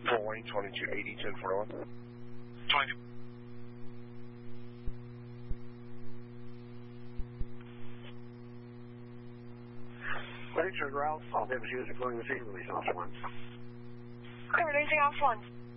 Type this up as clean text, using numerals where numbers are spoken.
Fort Wayne, 2280, 1041. 20. Richard Ralph, all damage units are going to see release, Officer 1. Clear, releasing Officer 1.